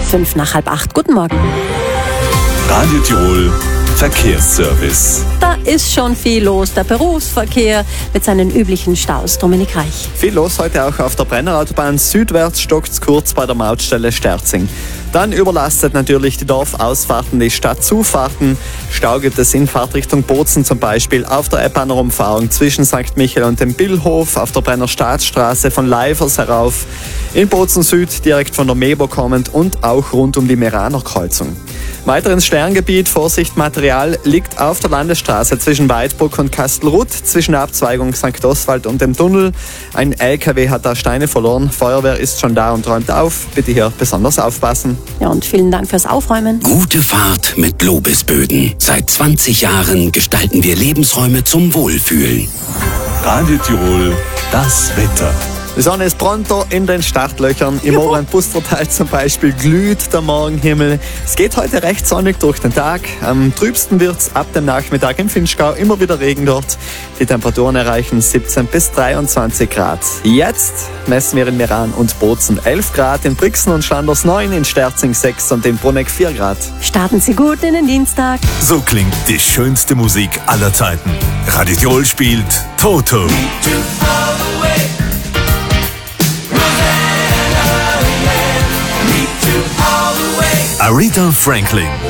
7:05. Guten Morgen. Radio Tirol Verkehrsservice. Da ist schon viel los. Der Berufsverkehr mit seinen üblichen Staus. Dominik Reich. Viel los heute auch auf der Brennerautobahn. Südwärts stockt's kurz bei der Mautstelle Sterzing. Dann überlastet natürlich die Dorfausfahrten, die Stadtzufahrten. Stau gibt es in Fahrtrichtung Bozen zum Beispiel auf der Eppaner-Umfahrung zwischen St. Michael und dem Billhof, auf der Brenner Staatsstraße von Leifers herauf, in Bozen Süd direkt von der Mebo kommend und auch rund um die Meraner Kreuzung. Weiter ins Sterngebiet, Vorsicht, Material liegt auf der Landesstraße zwischen Weidbruck und Kastelruth, zwischen der Abzweigung St. Oswald und dem Tunnel. Ein LKW hat da Steine verloren, Feuerwehr ist schon da und räumt auf. Bitte hier besonders aufpassen. Ja, und vielen Dank fürs Aufräumen. Gute Fahrt mit Lobesböden. Seit 20 Jahren gestalten wir Lebensräume zum Wohlfühlen. Radio Tirol, das Wetter. Die Sonne ist pronto in den Startlöchern. Im Oberrhein-Pustertal zum Beispiel glüht der Morgenhimmel. Es geht heute recht sonnig durch den Tag. Am trübsten wird's ab dem Nachmittag im Vinschgau. Immer wieder Regen dort. Die Temperaturen erreichen 17 bis 23 Grad. Jetzt messen wir in Meran und Bozen 11 Grad, in Brixen und Schlanders 9, in Sterzing 6 und in Bruneck 4 Grad. Starten Sie gut in den Dienstag. So klingt die schönste Musik aller Zeiten. Radio Tirol spielt Toto. Aretha Franklin.